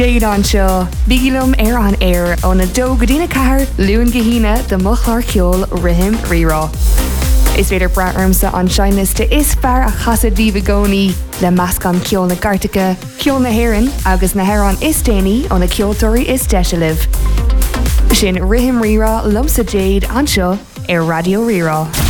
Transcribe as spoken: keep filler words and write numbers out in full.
Jade an seo, bígilum ar an air ó na dó go dtína cahar luúin gahíine de mochlar ceol rihim rirá. Is féidir braarmsa an seiniste is fear a chasad bhí gcónaí le measc an ceol na Gartacha, ceol na Héireann agus na Héireann is déanaí ó na ceoltóirí is deisialah. Sin rihim rirá lumsa Jade an seo ar Radio Rirá.